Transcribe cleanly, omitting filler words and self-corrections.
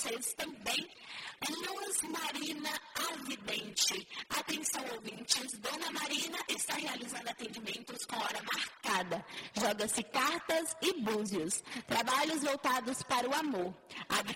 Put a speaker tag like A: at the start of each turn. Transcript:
A: vocês também. Luz Marina Avidente. Atenção, ouvintes, Dona Marina está realizando atendimentos com hora marcada. Joga-se cartas e búzios. Trabalhos voltados para o amor. Abre